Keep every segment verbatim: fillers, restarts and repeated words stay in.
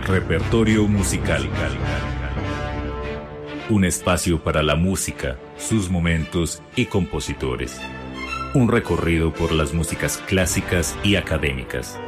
Repertorio musical. Un espacio para la música, sus momentos y compositores. Un recorrido por las músicas clásicas y académicas.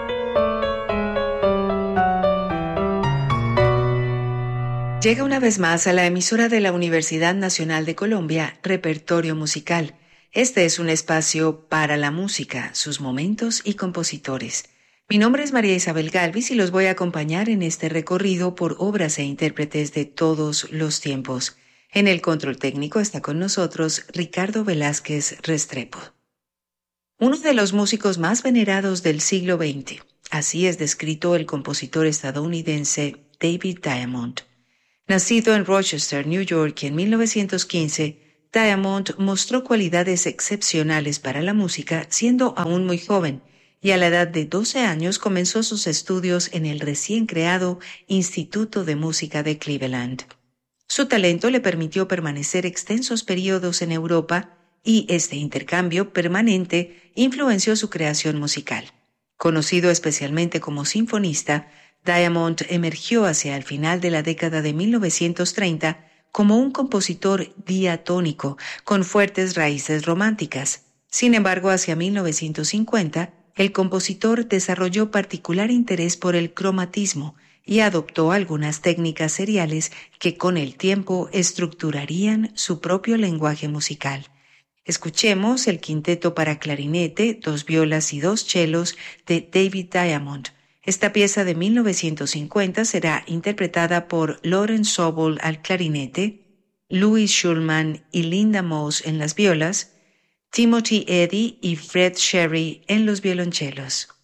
Llega una vez más a la emisora de la Universidad Nacional de Colombia, Repertorio Musical. Este es un espacio para la música, sus momentos y compositores. Mi nombre es María Isabel Galvis y los voy a acompañar en este recorrido por obras e intérpretes de todos los tiempos. En el control técnico está con nosotros Ricardo Velázquez Restrepo. Uno de los músicos más venerados del siglo veinte. Así es descrito el compositor estadounidense David Diamond. Nacido en Rochester, New York, en mil novecientos quince, Diamond mostró cualidades excepcionales para la música siendo aún muy joven, y a la edad de doce años comenzó sus estudios en el recién creado Instituto de Música de Cleveland. Su talento le permitió permanecer extensos periodos en Europa y este intercambio permanente influenció su creación musical. Conocido especialmente como sinfonista, Diamond emergió hacia el final de la década de mil novecientos treinta como un compositor diatónico con fuertes raíces románticas. Sin embargo, hacia mil novecientos cincuenta, el compositor desarrolló particular interés por el cromatismo y adoptó algunas técnicas seriales que con el tiempo estructurarían su propio lenguaje musical. Escuchemos el quinteto para clarinete, dos violas y dos chelos de David Diamond. Esta pieza de mil novecientos cincuenta será interpretada por Lorenz Sobol al clarinete, Louis Schulman y Linda Moss en las violas, Timothy Eddy y Fred Sherry en los violonchelos.